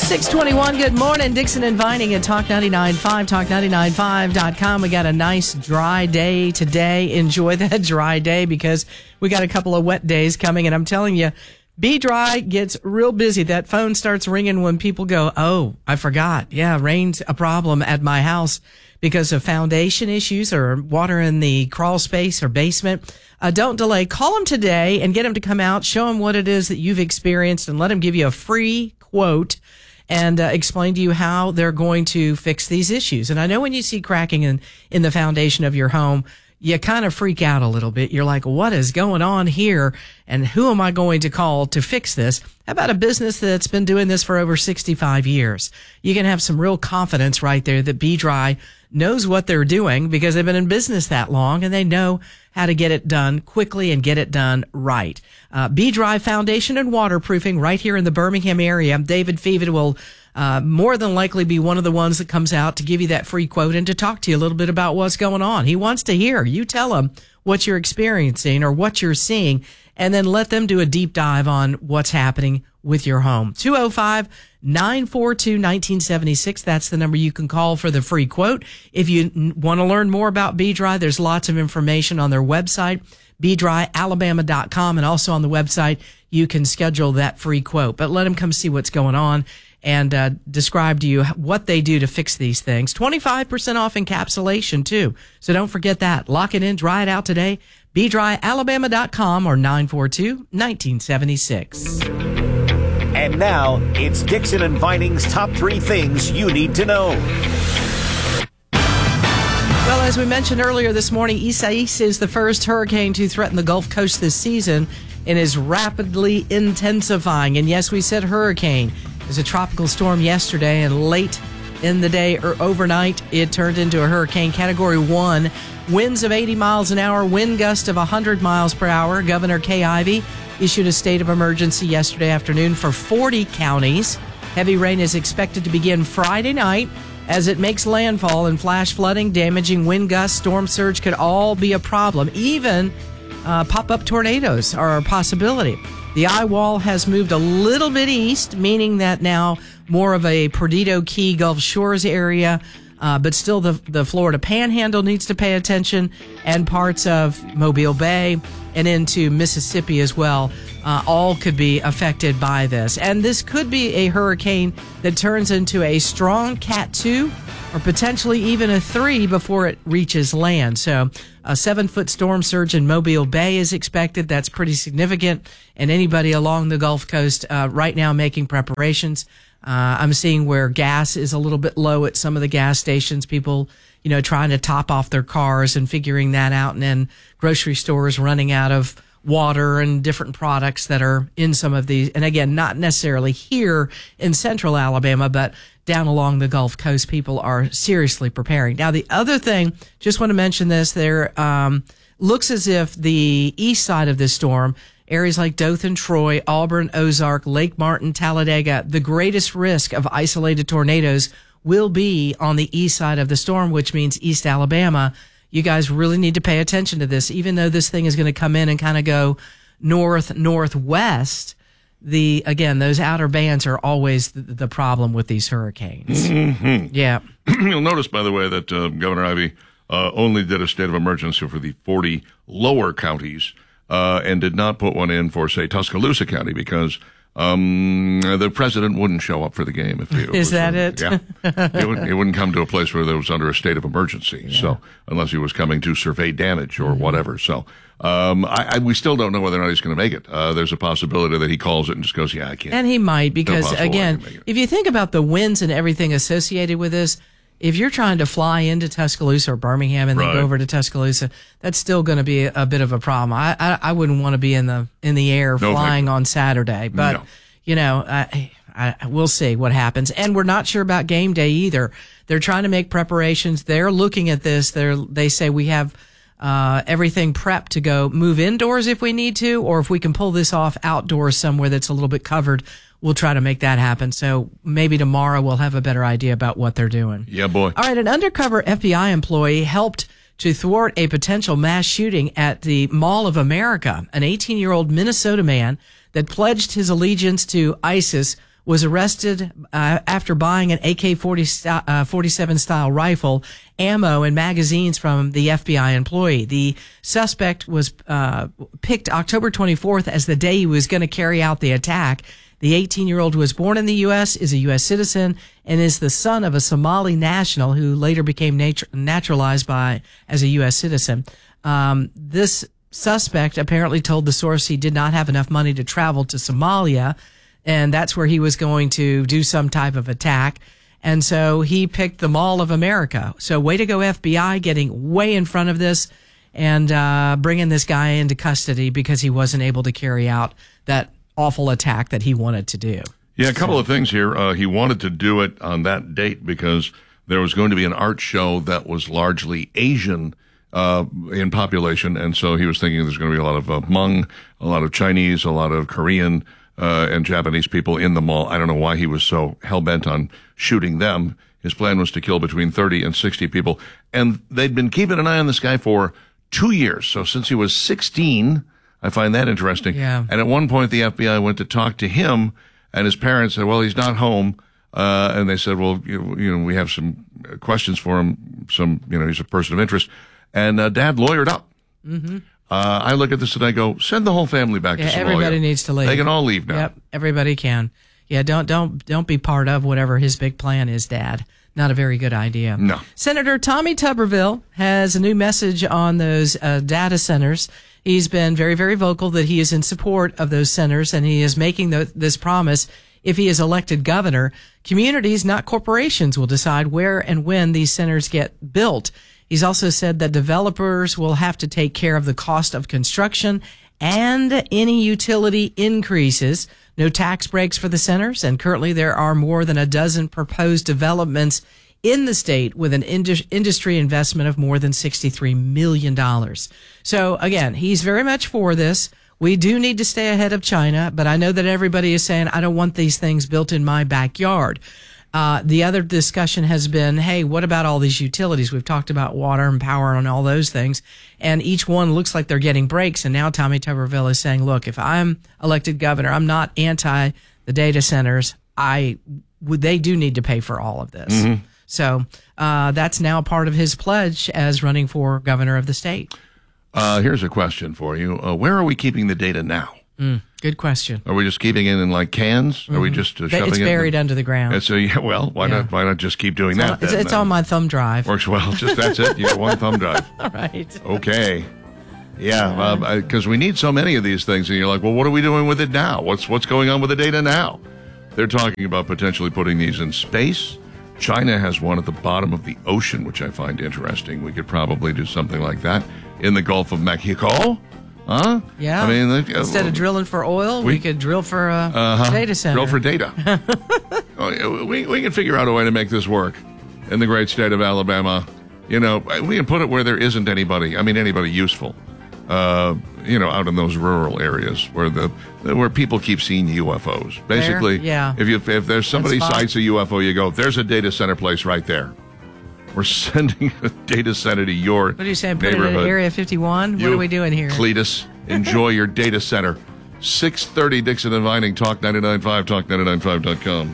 621, good morning. Dixon and Vining at Talk 99.5, talk995.com. We got a nice dry day today. Enjoy that dry day because we got a couple of wet days coming. And I'm telling you, Be Dry gets real busy. That phone starts ringing when people go, oh, I forgot. Yeah, rain's a problem at my house because of foundation issues or water in the crawl space or basement. Don't delay. Call them today and get them to come out. Show them what it is that you've experienced and let them give you a free quote and explain to you how they're going to fix these issues. And I know when you see cracking in the foundation of your home, you kind of freak out a little bit. You're like, what is going on here? And who am I going to call to fix this? How about a business that's been doing this for over 65 years? You can have some real confidence right there that Be Dry knows what they're doing because they've been in business that long and they know how to get it done quickly and get it done right. Be Dry Foundation and Waterproofing right here in the Birmingham area. David Feven will more than likely be one of the ones that comes out to give you that free quote and to talk to you a little bit about what's going on. He wants to hear. You tell him what you're experiencing or what you're seeing, and then let them do a deep dive on what's happening with your home. 205-942-1976. That's the number you can call for the free quote. If you want to learn more about Be Dry, there's lots of information on their website, BeDryAlabama.com, and also on the website, you can schedule that free quote. But let them come see what's going on and describe to you what they do to fix these things. 25% off encapsulation, too. So don't forget that. Lock it in, dry it out today. BeDryAlabama.com or 942-1976. And now, it's Dixon and Vining's top 3 things you need to know. Well, as we mentioned earlier this morning, Isaias is the first hurricane to threaten the Gulf Coast this season and is rapidly intensifying. And yes, we said hurricane. It was a tropical storm yesterday, and late in the day or overnight, it turned into a hurricane Category 1. Winds of 80 miles an hour, wind gust of 100 miles per hour. Governor Kay Ivey issued a state of emergency yesterday afternoon for 40 counties. Heavy rain is expected to begin Friday night as it makes landfall, and flash flooding, damaging wind gusts, storm surge could all be a problem. Even pop-up tornadoes are a possibility. The eye wall has moved a little bit east, meaning that now more of a Perdido Key, Gulf Shores area, but still the Florida Panhandle needs to pay attention, and parts of Mobile Bay and into Mississippi as well. All could be affected by this. And this could be a hurricane that turns into a strong Cat 2 or potentially even a 3 before it reaches land. So a 7-foot storm surge in Mobile Bay is expected. That's pretty significant. And anybody along the Gulf Coast right now making preparations. I'm seeing where gas is a little bit low at some of the gas stations. People, trying to top off their cars and figuring that out. And then grocery stores running out of water and different products that are in some of these. And again, not necessarily here in central Alabama, but down along the Gulf Coast, people are seriously preparing. Now, the other thing, just want to mention this, there looks as if the east side of this storm, areas like Dothan, Troy, Auburn, Ozark, Lake Martin, Talladega, the greatest risk of isolated tornadoes will be on the east side of the storm, which means East Alabama. You guys really need to pay attention to this. Even though this thing is going to come in and kind of go northwest, those outer bands are always the problem with these hurricanes. Mm-hmm. Yeah. You'll notice, by the way, that Governor Ivey only did a state of emergency for the 40 lower counties and did not put one in for, say, Tuscaloosa County because the president wouldn't show up for the game if he Is that it? Yeah. He wouldn't come to a place where there was under a state of emergency. Yeah. So unless he was coming to survey damage or whatever. So we still don't know whether or not he's going to make it. There's a possibility that he calls it and just goes, yeah, I can't. And he might because, again, if you think about the winds and everything associated with this, if you're trying to fly into Tuscaloosa or Birmingham and then go over to Tuscaloosa, that's still going to be a bit of a problem. I wouldn't want to be in the air flying on Saturday, but we'll see what happens. And we're not sure about game day either. They're trying to make preparations. They're looking at this. They say we have everything prepped to go move indoors if we need to, or if we can pull this off outdoors somewhere that's a little bit covered. We'll try to make that happen. So maybe tomorrow we'll have a better idea about what they're doing. Yeah, boy. All right. An undercover FBI employee helped to thwart a potential mass shooting at the Mall of America. An 18-year-old Minnesota man that pledged his allegiance to ISIS was arrested after buying an AK-47 style rifle, ammo, and magazines from the FBI employee. The suspect was picked October 24th as the day he was going to carry out the attack. The 18-year-old was born in the U.S., is a U.S. citizen, and is the son of a Somali national who later became naturalized as a U.S. citizen. This suspect apparently told the source he did not have enough money to travel to Somalia, and that's where he was going to do some type of attack. And so he picked the Mall of America. So way to go, FBI, getting way in front of this and bringing this guy into custody because he wasn't able to carry out that awful attack that he wanted to do. Yeah, a couple of things here. He wanted to do it on that date because there was going to be an art show that was largely Asian in population, and so he was thinking there's going to be a lot of Hmong, a lot of Chinese, a lot of Korean and Japanese people in the mall. I don't know why he was so hell-bent on shooting them. His plan was to kill between 30 and 60 people, and they'd been keeping an eye on this guy for 2 years. So since he was 16, I find that interesting. Yeah. And at one point, the FBI went to talk to him, and his parents said, well, he's not home. And they said, well, you know, we have some questions for him. He's a person of interest. And Dad lawyered up. Mm-hmm. I look at this and I go, send the whole family back to Somalia. Everybody needs to leave. They can all leave now. Yep, everybody can. Yeah, don't be part of whatever his big plan is, Dad. Not a very good idea. No. Senator Tommy Tuberville has a new message on those data centers. He's been very, very vocal that he is in support of those centers, and he is making this promise. If he is elected governor, communities, not corporations, will decide where and when these centers get built. He's also said that developers will have to take care of the cost of construction and any utility increases. No tax breaks for the centers, and currently there are more than a dozen proposed developments in the state with an industry investment of more than $63 million. So again, he's very much for this. We do need to stay ahead of China, but I know that everybody is saying, I don't want these things built in my backyard. The other discussion has been, hey, what about all these utilities? We've talked about water and power and all those things, and each one looks like they're getting breaks. And now Tommy Tuberville is saying, look, if I'm elected governor, I'm not anti the data centers. They do need to pay for all of this. Mm-hmm. So that's now part of his pledge as running for governor of the state. Here's a question for you. Where are we keeping the data now? Good question. Are we just keeping it in like cans? Are we just shoving it? It's buried under the ground. So why not just keep doing that? It's on my thumb drive. Works well. Just that's it. You got one thumb drive. All right. Okay. Yeah, because we need so many of these things, and you're like, well, what are we doing with it now? What's going on with the data now? They're talking about potentially putting these in space. China has one at the bottom of the ocean, which I find interesting. We could probably do something like that in the Gulf of Mexico. Huh? Yeah. I mean, instead of drilling for oil, we could drill for a data center. Drill for data. we can figure out a way to make this work in the great state of Alabama. You know, we can put it where there isn't anybody useful. Out in those rural areas where people keep seeing UFOs. Basically, if there's somebody sights a UFO, you go, there's a data center place right there. We're sending a data center to your What are you saying, put it in Area 51? What are we doing here? Cletus, enjoy your data center. 6:30 Dixon and Vining, Talk 99.5, talk995.com.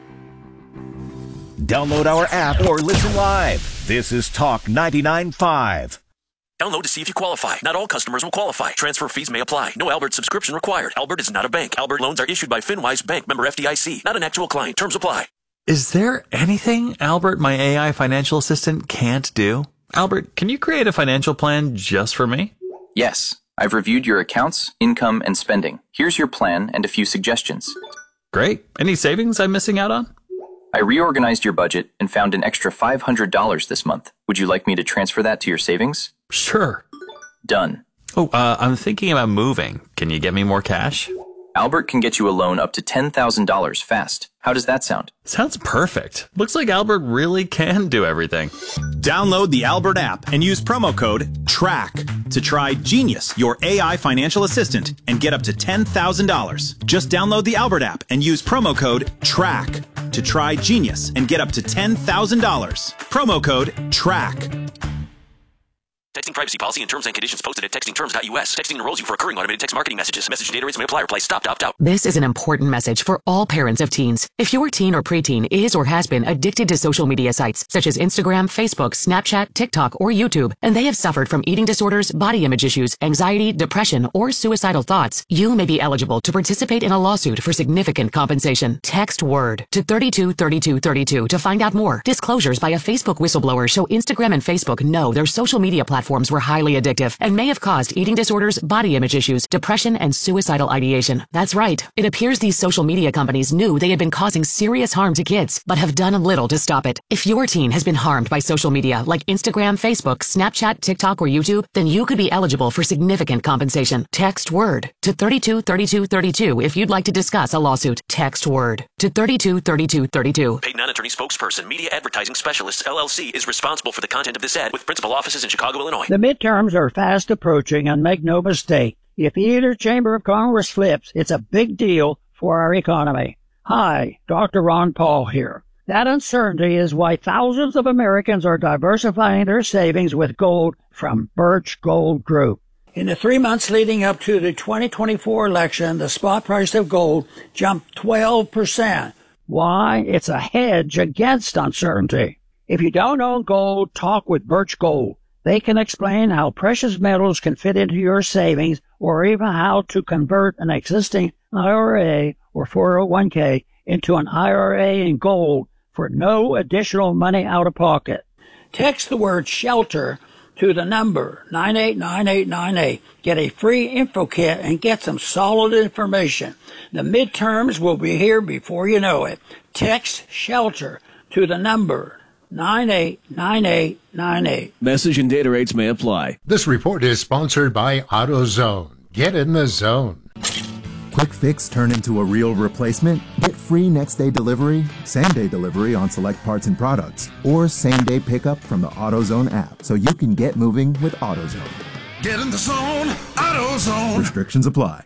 Download our app or listen live. This is Talk 99.5. Download to see if you qualify. Not all customers will qualify. Transfer fees may apply. No Albert subscription required. Albert is not a bank. Albert loans are issued by FinWise Bank, member FDIC. Not an actual client. Terms apply. Is there anything Albert, my AI financial assistant, can't do? Albert, can you create a financial plan just for me? Yes. I've reviewed your accounts, income, and spending. Here's your plan and a few suggestions. Great. Any savings I'm missing out on? I reorganized your budget and found an extra $500 this month. Would you like me to transfer that to your savings? Sure. Done. Oh, I'm thinking about moving. Can you get me more cash? Albert can get you a loan up to $10,000 fast. How does that sound? Sounds perfect. Looks like Albert really can do everything. Download the Albert app and use promo code TRACK to try Genius, your AI financial assistant, and get up to $10,000. Just download the Albert app and use promo code TRACK to try Genius and get up to $10,000. Promo code TRACK. Texting privacy policy and terms and conditions posted at textingterms.us. Texting enrolls you for recurring automated text marketing messages. Message data rates may apply. Reply stop to opt out. This is an important message for all parents of teens. If your teen or preteen is or has been addicted to social media sites such as Instagram, Facebook, Snapchat, TikTok, or YouTube, and they have suffered from eating disorders, body image issues, anxiety, depression, or suicidal thoughts, you may be eligible to participate in a lawsuit for significant compensation. Text WORD to 323232 to find out more. Disclosures by a Facebook whistleblower show Instagram and Facebook know their social media platforms were highly addictive and may have caused eating disorders, body image issues, depression, and suicidal ideation. That's right. It appears these social media companies knew they had been causing serious harm to kids, but have done little to stop it. If your teen has been harmed by social media like Instagram, Facebook, Snapchat, TikTok, or YouTube, then you could be eligible for significant compensation. Text WORD to 323232 if you'd like to discuss a lawsuit. Text WORD to 323232. Paid non-attorney spokesperson, Media Advertising Specialists, LLC, is responsible for the content of this ad with principal offices in Chicago, Illinois. The midterms are fast approaching, and make no mistake, if either chamber of Congress flips, it's a big deal for our economy. Hi, Dr. Ron Paul here. That uncertainty is why thousands of Americans are diversifying their savings with gold from Birch Gold Group. In the 3 months leading up to the 2024 election, the spot price of gold jumped 12%. Why? It's a hedge against uncertainty. If you don't own gold, talk with Birch Gold. They can explain how precious metals can fit into your savings or even how to convert an existing IRA or 401k into an IRA in gold for no additional money out of pocket. Text the word SHELTER to the number 989898. Get a free info kit and get some solid information. The midterms will be here before you know it. Text SHELTER to the number 989898. Message and data rates may apply. This report is sponsored by AutoZone. Get in the zone. Quick fix turn into a real replacement? Get free next day delivery, same day delivery on select parts and products, or same day pickup from the AutoZone app so you can get moving with AutoZone. Get in the zone, AutoZone. Restrictions apply.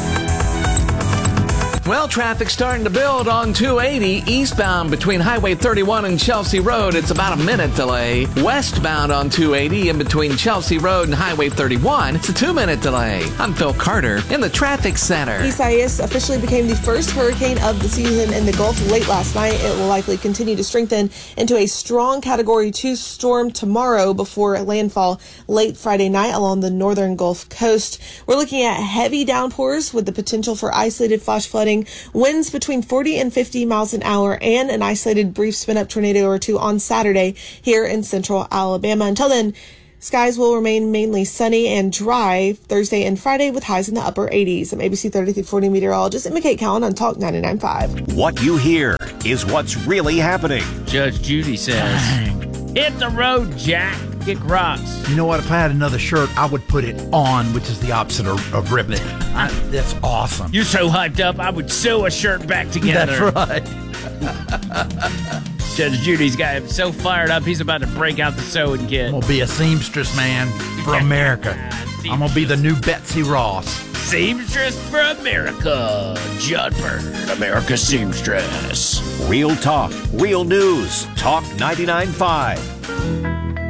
Well, traffic's starting to build on 280 eastbound between Highway 31 and Chelsea Road. It's about a minute delay. Westbound on 280 in between Chelsea Road and Highway 31. It's a 2-minute delay. I'm Phil Carter in the traffic center. Isaias officially became the first hurricane of the season in the Gulf late last night. It will likely continue to strengthen into a strong Category 2 storm tomorrow before landfall late Friday night along the northern Gulf Coast. We're looking at heavy downpours with the potential for isolated flash flooding, winds between 40 and 50 miles an hour, and an isolated brief spin-up tornado or two on Saturday here in central Alabama. Until then, skies will remain mainly sunny and dry Thursday and Friday with highs in the upper 80s. I'm ABC 3340 meteorologist Emma Kate Cowan on Talk 99.5. What you hear is what's really happening. Judge Judy says, hit the road, Jack. Kick rocks. You know what? If I had another shirt, I would put it on, which is the opposite of ripped. That's awesome. You're so hyped up, I would sew a shirt back together. That's right. Judge Judy's got him so fired up, he's about to break out the sewing kit. I'm going to be a seamstress, man, for America. I'm going to be the new Betsy Ross. Seamstress for America. Judd Bird, America's seamstress. Real talk, real news. Talk 99.5.